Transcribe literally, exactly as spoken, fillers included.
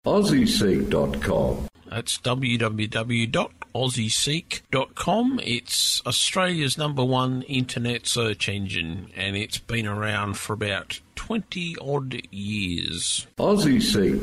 aussie seek dot com. That's w w w dot aussie seek dot com. It's Australia's number one internet search engine, and it's been around for about twenty odd years. aussie seek